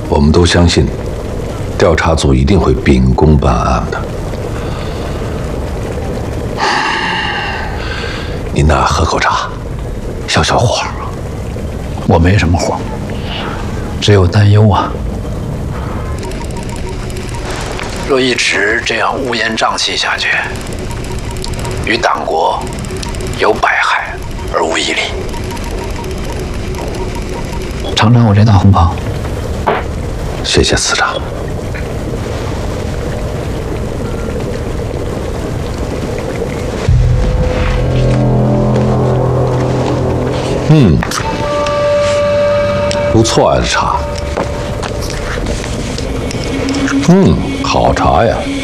我们都相信，调查组一定会秉公办案的。您呐，喝口茶，消消火。 我没什么火，只有担忧啊。若一直这样乌烟瘴气下去，于党国有百害而无一利。尝尝我这大红袍。 谢谢司长。不错啊，这茶。好茶呀。